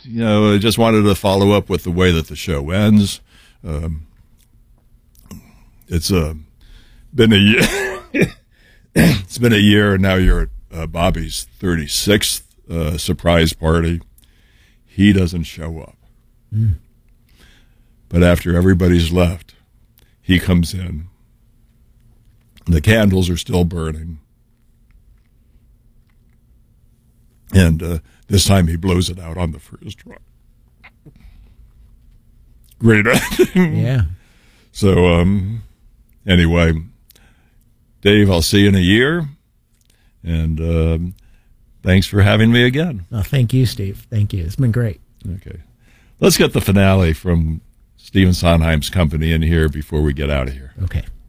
I just wanted to follow up with the way that the show ends. It's been a year. It's been a year, and now you're at Bobby's 36th surprise party. He doesn't show up. But after everybody's left, he comes in. The candles are still burning. And this time he blows it out on the first try. Great acting. Yeah. So, anyway, Dave, I'll see you in a year. And thanks for having me again. Oh, thank you, Steve. Thank you. It's been great. Okay. Let's get the finale from Stephen Sondheim's company in here before we get out of here. Okay.